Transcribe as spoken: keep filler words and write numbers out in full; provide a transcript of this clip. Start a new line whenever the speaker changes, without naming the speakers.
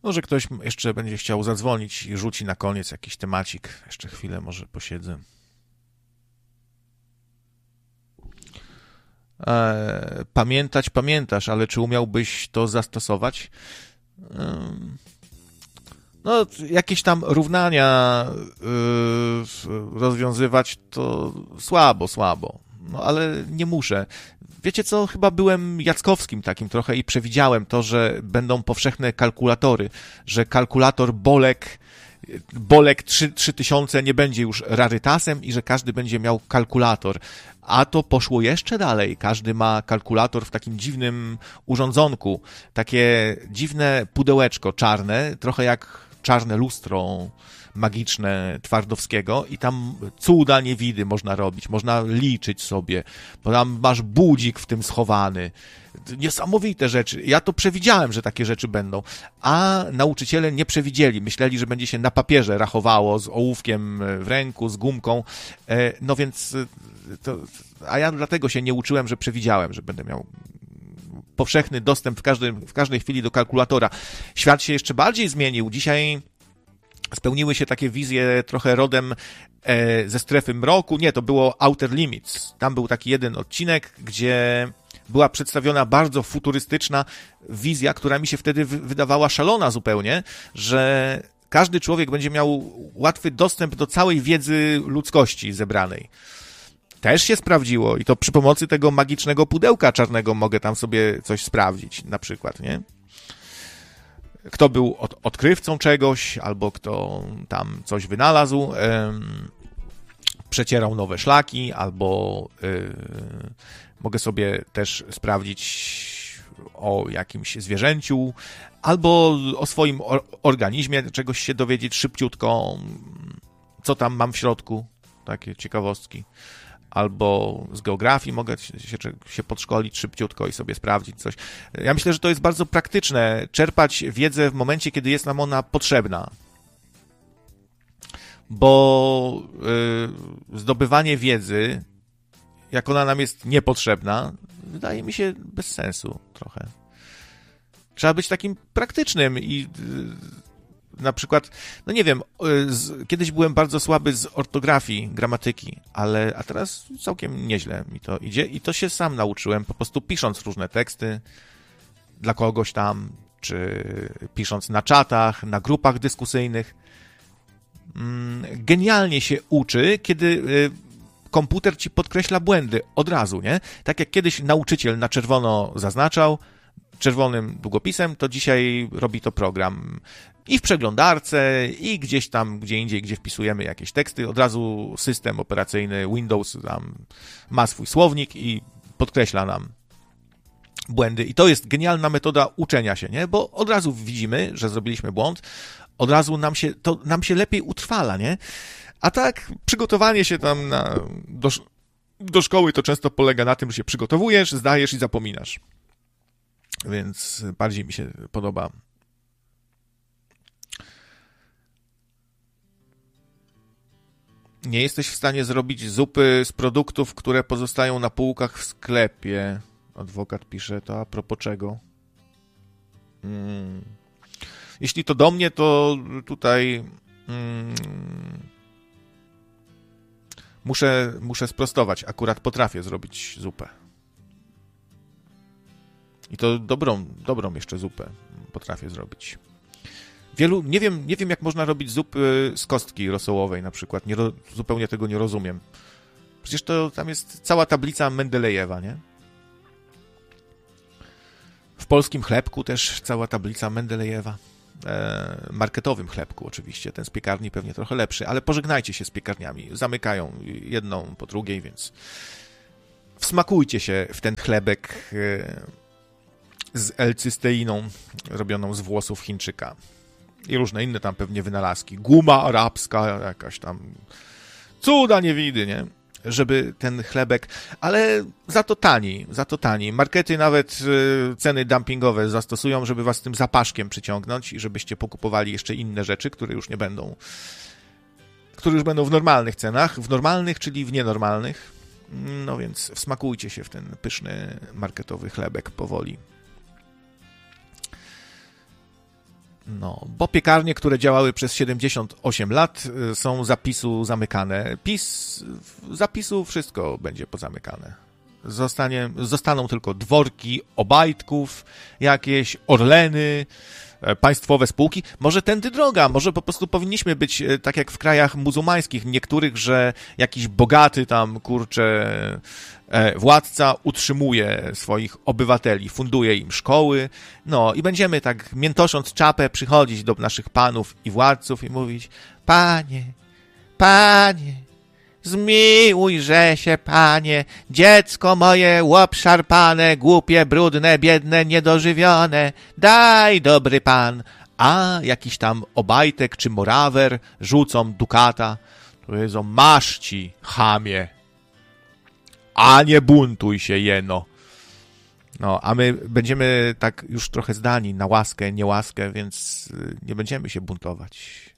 Może ktoś jeszcze będzie chciał zadzwonić i rzuci na koniec jakiś temacik. Jeszcze chwilę może posiedzę. E, pamiętać pamiętasz, ale czy umiałbyś to zastosować? E, no, jakieś tam równania e, rozwiązywać to słabo, słabo. No, ale nie muszę. Wiecie co, chyba byłem Jackowskim takim trochę i przewidziałem to, że będą powszechne kalkulatory, że kalkulator Bolek, Bolek trzy tysiące nie będzie już rarytasem i że każdy będzie miał kalkulator. A to poszło jeszcze dalej. Każdy ma kalkulator w takim dziwnym urządzonku. Takie dziwne pudełeczko czarne, trochę jak czarne lustro magiczne Twardowskiego i tam cuda niewidy można robić, można liczyć sobie, bo tam masz budzik w tym schowany. Niesamowite rzeczy. Ja to przewidziałem, że takie rzeczy będą, a nauczyciele nie przewidzieli. Myśleli, że będzie się na papierze rachowało z ołówkiem w ręku, z gumką. No więc to, a ja dlatego się nie uczyłem, że przewidziałem, że będę miał powszechny dostęp w, każdym, w każdej chwili do kalkulatora. Świat się jeszcze bardziej zmienił. Dzisiaj spełniły się takie wizje trochę rodem e, ze strefy mroku. Nie, to było Outer Limits. Tam był taki jeden odcinek, gdzie była przedstawiona bardzo futurystyczna wizja, która mi się wtedy wydawała szalona zupełnie, że każdy człowiek będzie miał łatwy dostęp do całej wiedzy ludzkości zebranej. Też się sprawdziło i to przy pomocy tego magicznego pudełka czarnego mogę tam sobie coś sprawdzić, na przykład, nie? Kto był od, odkrywcą czegoś, albo kto tam coś wynalazł, ym, przecierał nowe szlaki, albo yy, mogę sobie też sprawdzić o jakimś zwierzęciu, albo o swoim or, organizmie czegoś się dowiedzieć szybciutko, co tam mam w środku, takie ciekawostki. Albo z geografii mogę się, się podszkolić szybciutko i sobie sprawdzić coś. Ja myślę, że to jest bardzo praktyczne, czerpać wiedzę w momencie, kiedy jest nam ona potrzebna. Bo yy, zdobywanie wiedzy, jak ona nam jest niepotrzebna, wydaje mi się bez sensu trochę. Trzeba być takim praktycznym i yy, na przykład, no nie wiem, z, kiedyś byłem bardzo słaby z ortografii, gramatyki, ale a teraz całkiem nieźle mi to idzie i to się sam nauczyłem, po prostu pisząc różne teksty dla kogoś tam, czy pisząc na czatach, na grupach dyskusyjnych. Genialnie się uczy, kiedy komputer ci podkreśla błędy od razu, nie? Tak jak kiedyś nauczyciel na czerwono zaznaczał, czerwonym długopisem, to dzisiaj robi to program. I w przeglądarce, i gdzieś tam, gdzie indziej, gdzie wpisujemy jakieś teksty, od razu system operacyjny Windows tam ma swój słownik i podkreśla nam błędy. I to jest genialna metoda uczenia się, nie? Bo od razu widzimy, że zrobiliśmy błąd, od razu nam się, to nam się lepiej utrwala, nie? A tak, przygotowanie się tam na, do, do szkoły to często polega na tym, że się przygotowujesz, zdajesz i zapominasz. Więc bardziej mi się podoba. Nie jesteś w stanie zrobić zupy z produktów, które pozostają na półkach w sklepie. Adwokat pisze, to a propos czego? Hmm. Jeśli to do mnie, to tutaj hmm, muszę, muszę sprostować. Akurat potrafię zrobić zupę. I to dobrą, dobrą jeszcze zupę potrafię zrobić. Wielu, nie wiem, nie wiem jak można robić zupy z kostki rosołowej na przykład. Nie, zupełnie tego nie rozumiem. Przecież to tam jest cała tablica Mendelejewa, nie? W polskim chlebku też cała tablica Mendelejewa. E, marketowym chlebku oczywiście. Ten z piekarni pewnie trochę lepszy, ale pożegnajcie się z piekarniami. Zamykają jedną po drugiej, więc wsmakujcie się w ten chlebek e, z L-cysteiną robioną z włosów Chińczyka. I różne inne tam pewnie wynalazki. Guma arabska jakaś tam. Cuda niewidy, nie? Żeby ten chlebek... Ale za to tani, za to tani. Markety nawet y, ceny dumpingowe zastosują, żeby was tym zapaszkiem przyciągnąć i żebyście pokupowali jeszcze inne rzeczy, które już nie będą... które już będą w normalnych cenach. W normalnych, czyli w nienormalnych. No więc wsmakujcie się w ten pyszny marketowy chlebek powoli. No, bo piekarnie, które działały przez siedemdziesiąt osiem lat, są zapisu zamykane. PiS, zapisu wszystko będzie pozamykane. Zostanie, zostaną tylko dworki Obajtków, jakieś Orleny, państwowe spółki. Może tędy droga, może po prostu powinniśmy być tak jak w krajach muzułmańskich niektórych, że jakiś bogaty tam, kurczę, władca utrzymuje swoich obywateli, funduje im szkoły, no i będziemy tak miętosząc czapę przychodzić do naszych panów i władców i mówić: panie, panie, zmiłujże się, panie, dziecko moje łopszarpane, głupie, brudne, biedne, niedożywione, daj, dobry pan. A jakiś tam Obajtek czy Morawer rzucą dukata, powiedzą: masz ci, chamie, a nie buntuj się, jeno. No, a my będziemy tak już trochę zdani na łaskę, niełaskę, więc nie będziemy się buntować.